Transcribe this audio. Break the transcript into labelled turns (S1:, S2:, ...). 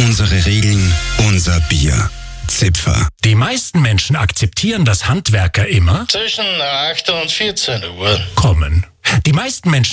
S1: Unsere Regeln, unser Bier. Zipfer.
S2: Die meisten Menschen akzeptieren, dass Handwerker immer
S3: zwischen 8 und 14 Uhr
S2: kommen. Die meisten Menschen